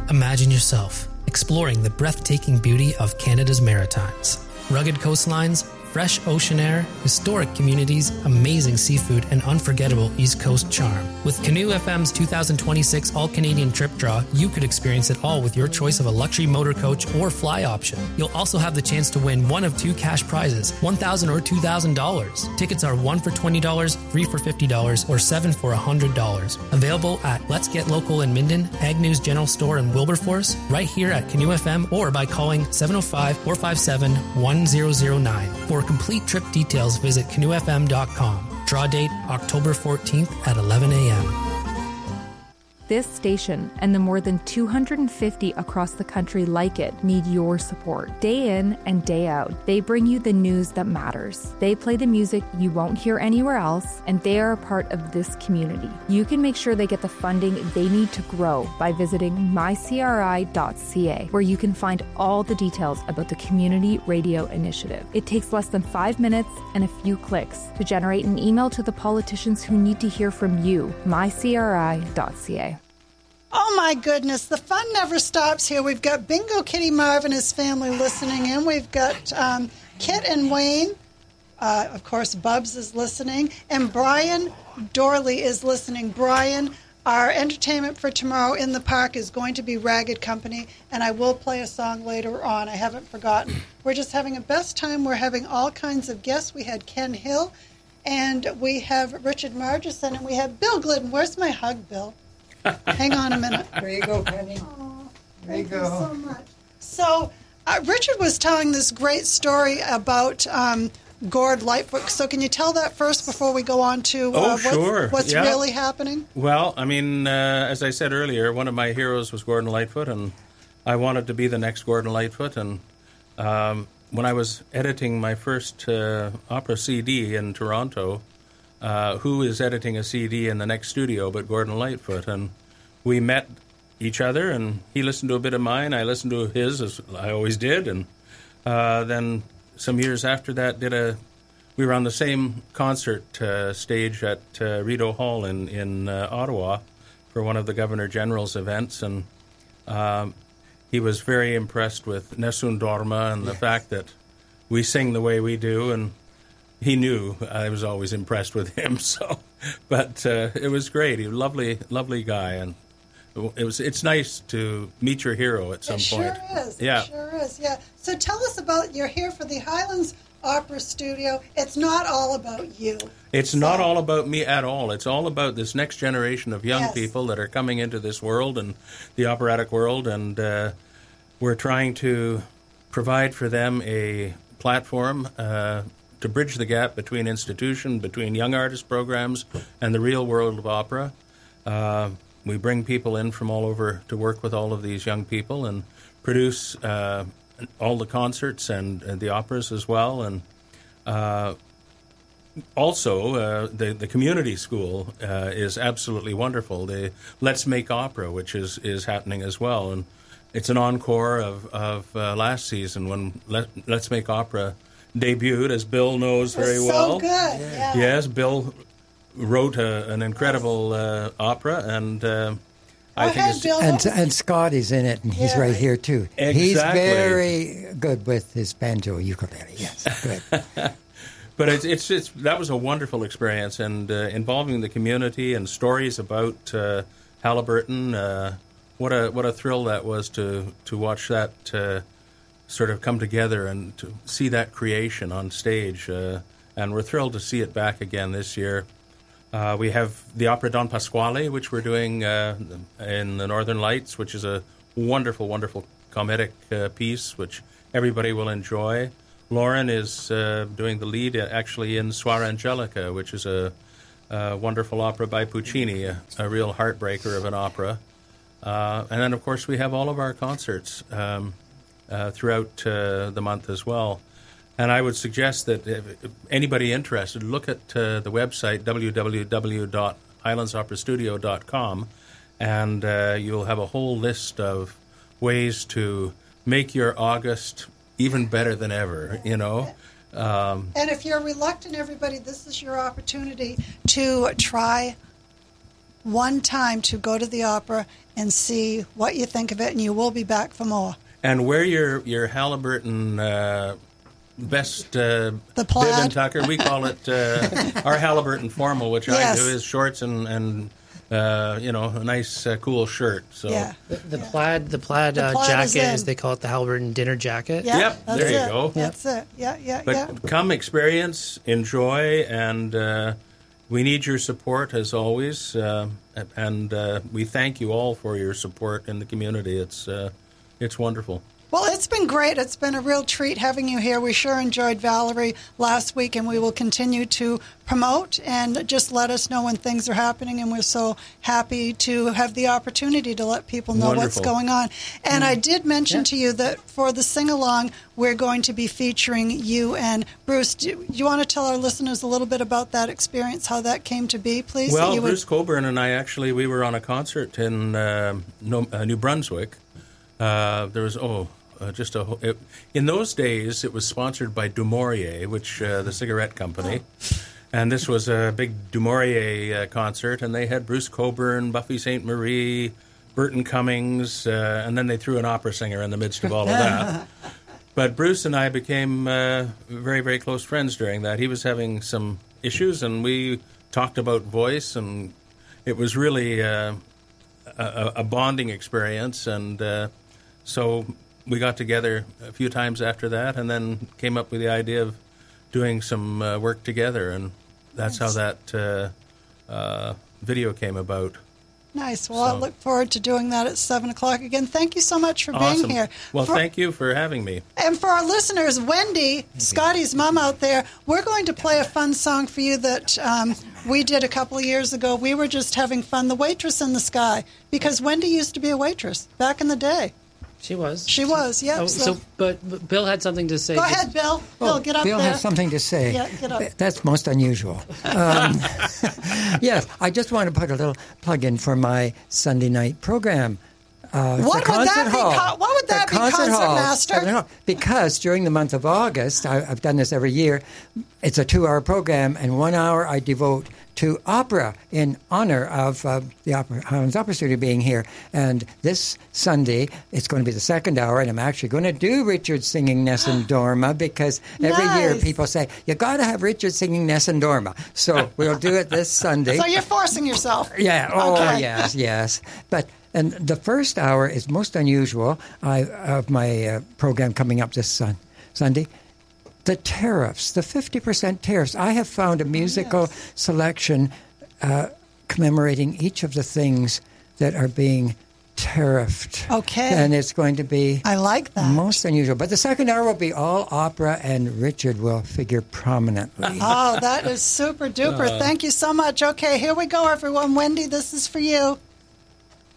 Imagine yourself exploring the breathtaking beauty of Canada's Maritimes. Rugged coastlines, fresh ocean air, historic communities, amazing seafood, and unforgettable East Coast charm. With Canoe FM's 2026 All-Canadian Trip Draw, you could experience it all with your choice of a luxury motor coach or fly option. You'll also have the chance to win one of two cash prizes, $1,000 or $2,000. Tickets are 1 for $20, 3 for $50, or 7 for $100. Available at Let's Get Local in Minden, Ag News General Store in Wilberforce, right here at Canoe FM, or by calling 705-457-1009. For complete trip details, visit canoefm.com. Draw date October 14th at 11 a.m. This station and the more than 250 across the country like it need your support. Day in and day out, they bring you the news that matters. They play the music you won't hear anywhere else, and they are a part of this community. You can make sure they get the funding they need to grow by visiting mycri.ca, where you can find all the details about the Community Radio Initiative. It takes less than 5 minutes and a few clicks to generate an email to the politicians who need to hear from you. mycri.ca. Oh my goodness, the fun never stops here. We've got Bingo Kitty Marv and his family listening in. We've got Kit and Wayne. Of course, Bubs is listening. And Brian Dorley is listening. Brian, our entertainment for tomorrow in the park is going to be Ragged Company, and I will play a song later on. I haven't forgotten. We're just having a best time. We're having all kinds of guests. We had Ken Hill, and we have Richard Margison, and we have Bill Glidden. Where's my hug, Bill? Hang on a minute. There you go, Penny. Oh, there you go. Thank you so much. So, Richard was telling this great story about Gord Lightfoot. So, can you tell that first before we go on to what's really happening? Well, I mean, as I said earlier, one of my heroes was Gordon Lightfoot, and I wanted to be the next Gordon Lightfoot. And when I was editing my first opera CD in Toronto, who is editing a CD in the next studio but Gordon Lightfoot? And we met each other, and he listened to a bit of mine, I listened to his, as I always did, and then some years after that we were on the same concert stage at Rideau Hall in Ottawa for one of the Governor General's events, and he was very impressed with Nessun Dorma and the fact that we sing the way we do, and he knew I was always impressed with him. So, but it was great. He was a lovely guy, and it's nice to meet your hero at some point. Sure is. Yeah. It sure is. Yeah. So tell us about, you're here for the Highlands Opera Studio. It's not all about you. It's not all about me at all. It's all about this next generation of young people that are coming into this world and the operatic world, and we're trying to provide for them a platform to bridge the gap between young artist programs and the real world of opera. We bring people in from all over to work with all of these young people and produce all the concerts and the operas as well. And also, the community school is absolutely wonderful. The Let's Make Opera, which is happening as well. And it's an encore of last season when Let's Make Opera debuted, as Bill knows very well. So good. Yeah. Yes, Bill wrote an incredible opera, and I think Bill. And Scott is in it, and he's right here too. Exactly. He's very good with his banjo ukulele. Yes, good. But that was a wonderful experience, and involving the community and stories about Halliburton. What a thrill that was to watch that sort of come together and to see that creation on stage. And we're thrilled to see it back again this year. We have the opera Don Pasquale, which we're doing in the Northern Lights, which is a wonderful, wonderful comedic piece, which everybody will enjoy. Lauren is doing the lead actually in Suor Angelica, which is a wonderful opera by Puccini, a real heartbreaker of an opera. And then, of course, we have all of our concerts throughout the month as well. And I would suggest that if anybody interested, look at the website, www.highlandsoperastudio.com, and you'll have a whole list of ways to make your August even better than ever, you know. And if you're reluctant, everybody, this is your opportunity to try one time to go to the opera and see what you think of it, and you will be back for more. And wear your Halliburton best the bib plaid. and tucker. We call it our Halliburton formal, which Yes. I do, is shorts and a nice cool shirt. So Yeah. The plaid plaid is jacket, in. as they call it, the Halliburton dinner jacket. Yeah, Yep, that's there you it. go. That's it. Yeah. But come experience, enjoy, and we need your support as always. And we thank you all for your support in the community. It's wonderful. Well, it's been great. It's been a real treat having you here. We sure enjoyed Valerie last week, and we will continue to promote and just let us know when things are happening. And we're so happy to have the opportunity to let people know what's Wonderful. going on. And I did mention to you that for the sing-along, we're going to be featuring you and Bruce. Do you want to tell our listeners a little bit about that experience, how that came to be, please? Well, That you would- Bruce Coburn and I we were on a concert in New Brunswick. There was in those days it was sponsored by Du Maurier, which the cigarette company, and this was a big Du Maurier concert, and they had Bruce Coburn, Buffy St. Marie, Burton Cummings, and then they threw an opera singer in the midst of all of that. But Bruce and I became very, very close friends during that. He was having some issues, and we talked about voice, and it was really a bonding experience, and so we got together a few times after that, and then came up with the idea of doing some work together, and that's how that video came about. Nice. Well, I look forward to doing that at 7 o'clock again. Thank you so much for being here. Well, thank you for having me. And for our listeners, Wendy, Scotty's mom out there, we're going to play a fun song for you that we did a couple of years ago. We were just having fun, The Waitress in the Sky, because Wendy used to be a waitress back in the day. She was. She was, yeah. Oh, but Bill had something to say. Go ahead, Bill. Bill, get up Bill there. has something to say. Yeah, get up. That's most unusual. Yes, I just want to put a little plug in for my Sunday night program. What would that be, Concertmaster? Because during the month of August, I've done this every year, it's a 2-hour program, and 1 hour I devote to opera in honor of the Highlands Opera Studio being here. And this Sunday, it's going to be the 2nd hour, and I'm actually going to do Richard singing Nessun Dorma, because every year people say, you got to have Richard singing Nessun Dorma. So we'll do it this Sunday. So you're forcing yourself. Yeah, Okay. yes. And the first hour is most unusual of my program coming up this Sunday. The tariffs, the 50% tariffs. I have found a musical selection commemorating each of the things that are being tariffed. Okay. And it's going to be I like that. most unusual. But the 2nd hour will be all opera, and Richard will figure prominently. Oh, that is super duper. Thank you so much. Okay, here we go, everyone. Wendy, this is for you.